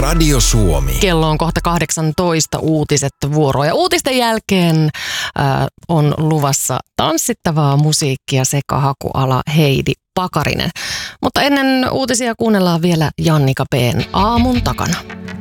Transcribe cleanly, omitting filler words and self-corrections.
Radio Suomi. Kello on kohta 18 uutiset vuoroa. Ja uutisten jälkeen on luvassa tanssittavaa musiikkia sekä hakuala Heidi Pakarinen. Mutta ennen uutisia kuunnellaan vielä Jannika B:n Aamun takana.